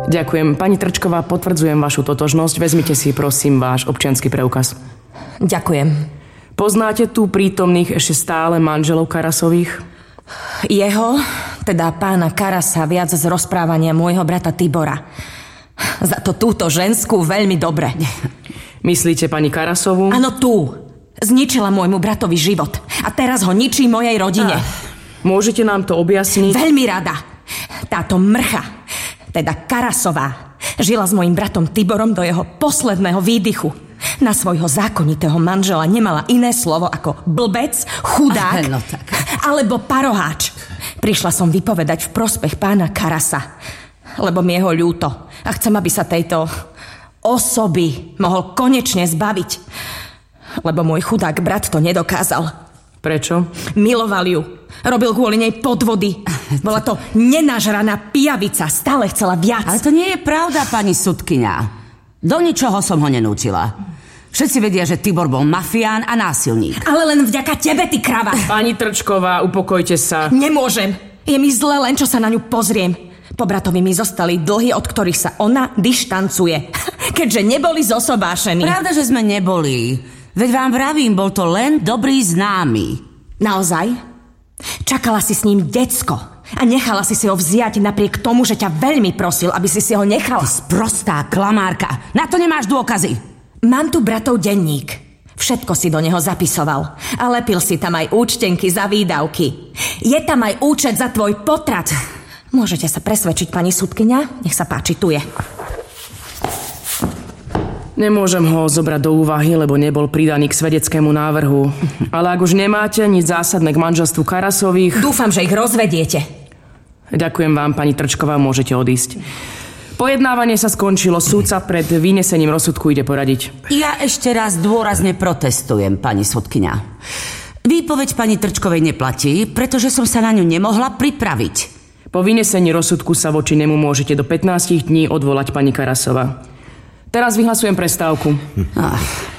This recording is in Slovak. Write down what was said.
Ďakujem. Pani Trčková, potvrdzujem vašu totožnosť. Vezmite si, prosím, váš občiansky preukaz. Ďakujem. Poznáte tu prítomných ešte stále manželov Karasových? Jeho, teda pána Karasa, viac z rozprávania môjho brata Tibora. Za to túto ženskú veľmi dobre. Myslíte pani Karasovú? Áno, tú. Zničila môjmu bratovi život. A teraz ho ničí mojej rodine. Môžete nám to objasniť? Veľmi rada. Táto mrcha, teda Karasová, žila s mojím bratom Tiborom do jeho posledného výdychu. Na svojho zákonitého manžela nemala iné slovo ako blbec, chudák alebo paroháč. Prišla som vypovedať v prospech pána Karasa, lebo mi je ho ľúto a chcem, aby sa tejto osoby mohol konečne zbaviť. Lebo môj chudák brat to nedokázal. Prečo? Miloval ju. Robil kvôli nej podvody. Bola to nenažraná pijavica. Stále chcela viac. Ale to nie je pravda, pani sudkyňa. Do ničoho som ho nenútila. Všetci vedia, že Tibor bol mafián a násilník. Ale len vďaka tebe, ty krava. Pani Trčková, upokojte sa. Nemôžem. Je mi zle len, čo sa na ňu pozriem. Po bratovi mi zostali dlhy, od ktorých sa ona dištancuje. Keďže neboli zosobášení. Pravda, že sme neboli. Veď vám vravím, bol to len dobrý známy. Naozaj? Čakala si s ním decko a nechala si ho vziať napriek tomu, že ťa veľmi prosil, aby si ho nechala. Ty sprostá klamárka. Na to nemáš dôkazy. Mám tu bratov denník. Všetko si do neho zapisoval. A lepil si tam aj účtenky za výdavky. Je tam aj účet za tvoj potrat. Môžete sa presvedčiť, pani sudkyňa? Nech sa páči, tu je. Nemôžem ho zobrať do úvahy, lebo nebol pridaný k svedeckému návrhu. Ale ak už nemáte nič zásadné k manželstvu Karasových... Dúfam, že ich rozvediete. Ďakujem vám, pani Trčková, môžete odísť. Pojednávanie sa skončilo. Súdca pred vynesením rozsudku ide poradiť. Ja ešte raz dôrazne protestujem, pani sudkyňa. Výpoveď pani Trčkovej neplatí, pretože som sa na ňu nemohla pripraviť. Po vynesení rozsudku sa voči nemu môžete do 15 dní odvolať pani Karasova. Teraz vyhlasujem prestávku.